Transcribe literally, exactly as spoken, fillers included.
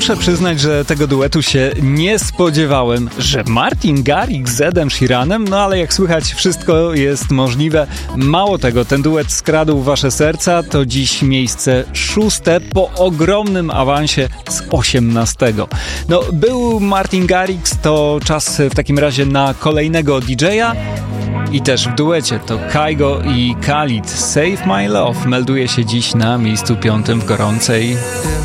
muszę przyznać, że tego duetu się nie spodziewałem, że Martin Garrix z Edem Sheeranem, no ale jak słychać, wszystko jest możliwe. Mało tego, ten duet skradł wasze serca, to dziś miejsce szóste po ogromnym awansie z osiemnastego. No, był Martin Garrix, to czas w takim razie na kolejnego didżeja. I też w duecie to Kygo i Khalid. Save My Love melduje się dziś na miejscu piątym w gorącej